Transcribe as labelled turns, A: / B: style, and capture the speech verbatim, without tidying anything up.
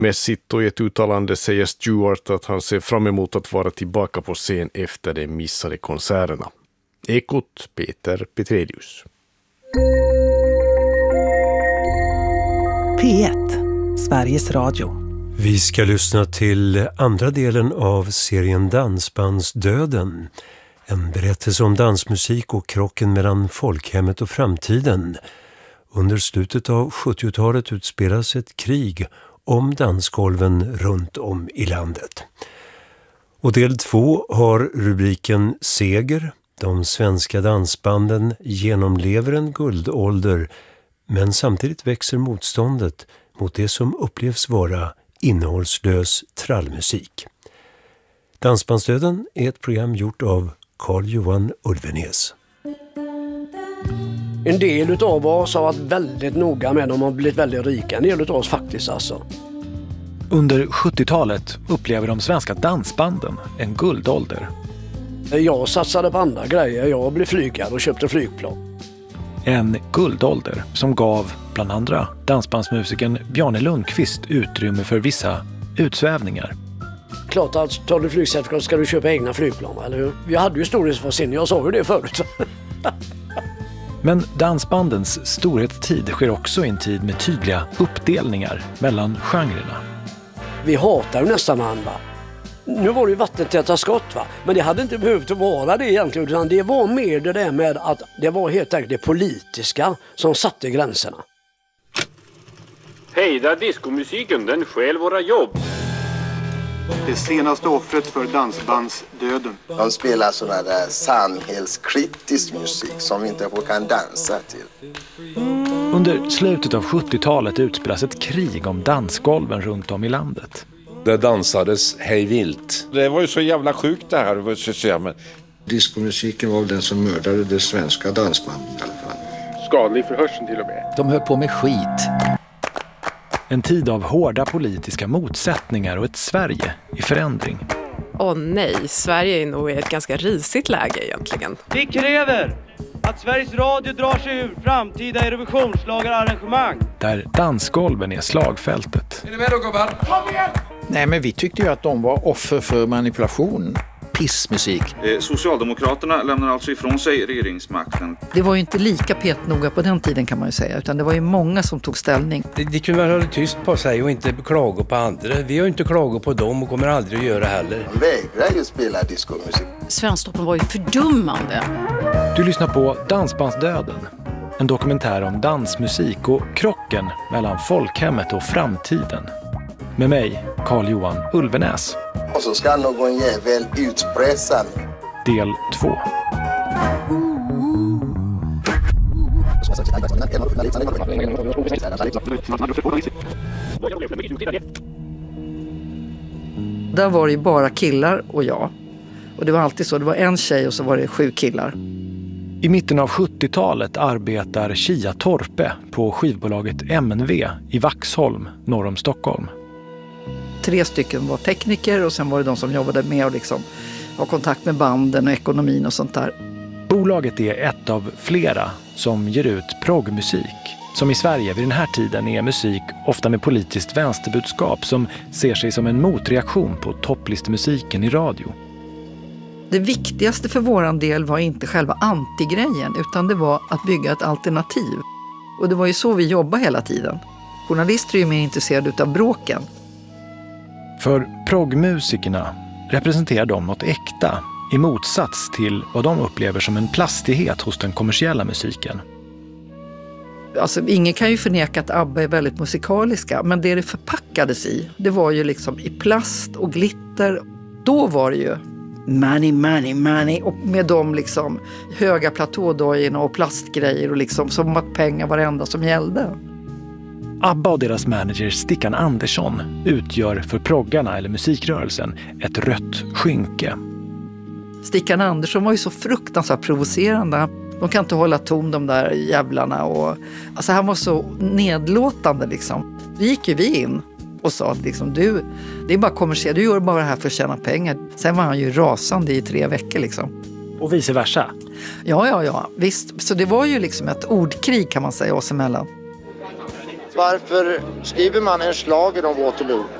A: Med sitt och ett uttalande säger Stewart att han ser fram emot att vara tillbaka på scen efter de missade konserterna. Ekot, Peter Petrelius.
B: P ett, Sveriges Radio.
C: Vi ska lyssna till andra delen av serien Dansbandsdöden. En berättelse om dansmusik och krocken mellan folkhemmet och framtiden. Under slutet av sjuttiotalet utspelas ett krig om dansgolven runt om i landet. Och del två har rubriken Seger. De svenska dansbanden genomlever en guldålder, men samtidigt växer motståndet mot det som upplevs vara innehållslös trallmusik. Dansbandsdöden är ett program gjort av Carl-Johan Ulvenäs.
D: En del av oss har varit väldigt noga med dem och blivit väldigt rika. En del av oss faktiskt alltså.
E: Under sjuttiotalet upplever de svenska dansbanden en guldålder.
D: Jag satsade på andra grejer. Jag blev flygare och köpte flygplan.
E: En guldålder som gav bland andra dansbandsmusikern Bjarne Lundqvist utrymme för vissa utsvävningar.
D: Klart att tar du flygcertifikat ska du köpa egna flygplan, eller hur? Vi hade ju storhetsvansinne, jag sa ju det förut.
E: Men dansbandens storhetstid sker också i en tid med tydliga uppdelningar mellan genrerna.
D: Vi hatar ju nästan varandra. Nu var det ju vattentäta skott, va? Men det hade inte behövt vara det egentligen, utan det var mer det där med att det var helt enkelt det politiska som satte gränserna.
F: Hejda diskomusiken, den stjäl våra jobb.
G: Det senaste offret för dansbandsdöden.
H: De spelar sådana där samhällskritisk musik som vi inte kan dansa till.
E: Under slutet av sjuttiotalet utspelas ett krig om dansgolven runt om i landet.
I: Det dansades hej vilt. Det var ju så jävla sjukt det här systemet.
J: Diskomusiken var väl den som mördade det svenska dansbandet i alla fall.
F: Skadlig för hörseln till och med.
K: De höll på med skit.
E: En tid av hårda politiska motsättningar och ett Sverige i förändring.
L: Åh nej, Sverige är nog i ett ganska risigt läge egentligen.
M: Vi kräver att Sveriges Radio drar sig ur framtida Eurovisionslagararrangemang.
E: Där dansgolven är slagfältet.
M: Är ni med då, gubbar? Kom igen!
K: Nej, men vi tyckte ju att de var offer för manipulation. Pissmusik.
N: Eh, Socialdemokraterna lämnar alltså ifrån sig regeringsmakten.
O: Det var ju inte lika petnoga på den tiden kan man ju säga, utan det var ju många som tog ställning.
P: Det, det kunde man hålla tyst på sig och inte klaga på andra. Vi har ju inte klagat på dem och kommer aldrig att göra heller.
H: De vägrar ju spela diskomusik.
Q: Svensktoppen var ju fördummande.
E: Du lyssnar på Dansbandsdöden. En dokumentär om dansmusik och krocken mellan folkhemmet och framtiden. Med mig, Carl-Johan Ulvenäs.
H: Och så ska någon jävel utpressa mig.
E: Del två.
O: Där var det ju bara killar och jag. Och det var alltid så, det var en tjej och så var det sju killar.
E: I mitten av sjuttiotalet arbetar Kia Torpe på skivbolaget M N V i Vaxholm, norr om Stockholm.
O: Tre stycken var tekniker och sen var det de som jobbade med att liksom ha kontakt med banden och ekonomin och sånt där.
E: Bolaget är ett av flera som ger ut proggmusik. Som i Sverige vid den här tiden är musik ofta med politiskt vänsterbudskap som ser sig som en motreaktion på topplistemusiken i radio.
O: Det viktigaste för våran del var inte själva antigrejen utan det var att bygga ett alternativ. Och det var ju så vi jobbade hela tiden. Journalister är ju mer intresserade av bråken.
E: För proggmusikerna representerar de något äkta i motsats till vad de upplever som en plastighet hos den kommersiella musiken.
O: Alltså, ingen kan ju förneka att ABBA är väldigt musikaliska, men det det förpackades i, det var ju liksom i plast och glitter. Då var det ju money, money, money och med de liksom höga platådojorna och plastgrejer och liksom som att pengar var det enda som gällde.
E: ABBA och deras manager Stickan Andersson utgör för proggarna eller musikrörelsen ett rött skynke.
O: Stickan Andersson var ju så fruktansvärt provocerande. De kan inte hålla ton de där jävlarna. Och, alltså han var så nedlåtande liksom. Då gick ju vi in och sa att liksom, du, det är bara kommersiellt, du gör bara det här för att tjäna pengar. Sen var han ju rasande i tre veckor liksom.
E: Och vice versa?
O: Ja, ja, ja, visst. Så det var ju liksom ett ordkrig kan man säga oss emellan.
R: Varför skriver man en schlager om Waterloo?